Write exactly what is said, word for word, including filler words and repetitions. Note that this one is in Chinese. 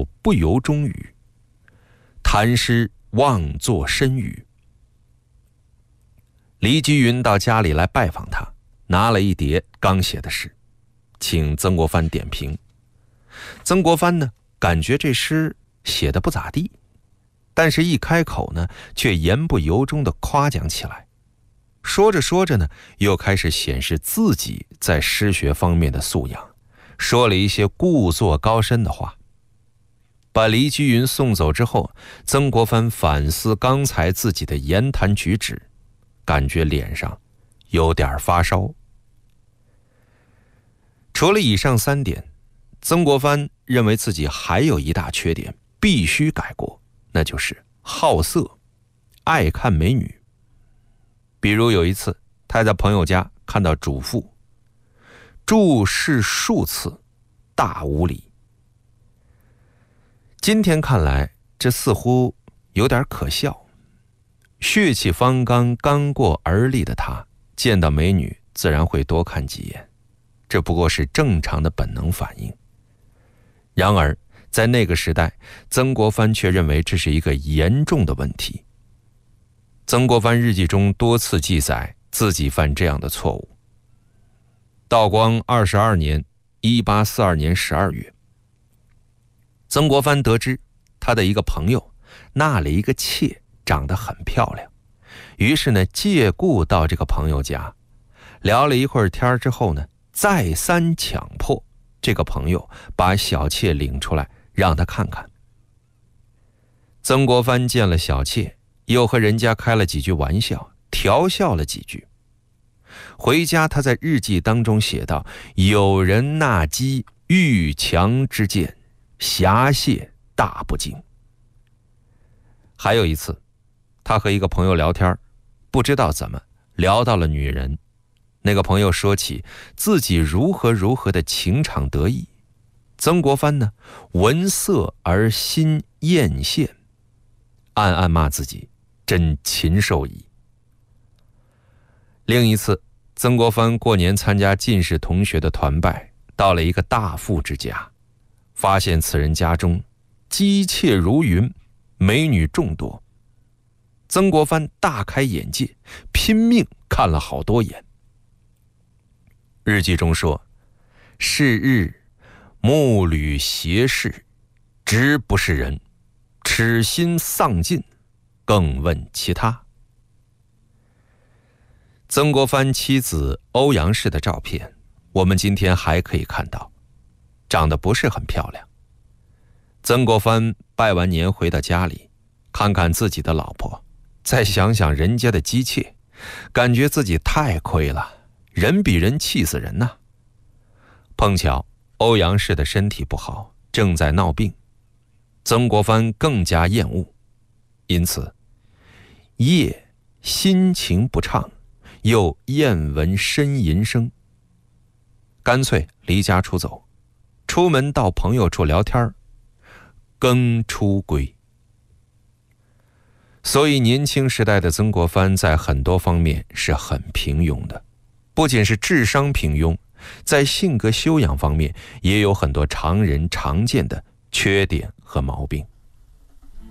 不由衷语，谈诗妄作深语。黎居云到家里来拜访他，拿了一叠刚写的诗，请曾国藩点评。曾国藩呢，感觉这诗写得不咋地，但是一开口呢，却言不由衷地夸奖起来。说着说着呢，又开始显示自己在诗学方面的素养，说了一些故作高深的话。把黎居云送走之后，曾国藩反思刚才自己的言谈举止，感觉脸上有点发烧。除了以上三点，曾国藩认为自己还有一大缺点必须改过，那就是好色，爱看美女。比如有一次，他在朋友家看到主妇，注视数次，大无礼。今天看来，这似乎有点可笑。血气方刚、刚过而立的他，见到美女自然会多看几眼，这不过是正常的本能反应。然而，在那个时代，曾国藩却认为这是一个严重的问题。曾国藩日记中多次记载自己犯这样的错误。道光二十二年（一八四二年十二月），曾国藩得知他的一个朋友纳了一个妾，长得很漂亮，于是呢，借故到这个朋友家，聊了一会儿天之后呢，再三强迫这个朋友把小妾领出来，让他看看。曾国藩见了小妾，又和人家开了几句玩笑，调笑了几句。回家他在日记当中写道：有人纳姬欲强之见，侠谢大不敬。还有一次，他和一个朋友聊天，不知道怎么聊到了女人。那个朋友说起自己如何如何的情场得意，曾国藩呢，闻色而心艳羡，暗暗骂自己真禽兽矣。另一次，曾国藩过年参加进士同学的团拜，到了一个大富之家，发现此人家中姬妾如云，美女众多。曾国藩大开眼界，拼命看了好多眼。日记中说：是日目履斜视，直不是人，齿心丧尽，更问其他。曾国藩妻子欧阳氏的照片，我们今天还可以看到，长得不是很漂亮。曾国藩拜完年回到家里，看看自己的老婆，再想想人家的姬妾，感觉自己太亏了，人比人气死人呐。碰巧欧阳氏的身体不好，正在闹病，曾国藩更加厌恶，因此夜心情不畅，又厌闻呻吟声，干脆离家出走，出门到朋友处聊天，更出归。所以年轻时代的曾国藩在很多方面是很平庸的，不仅是智商平庸，在性格修养方面也有很多常人常见的缺点和毛病。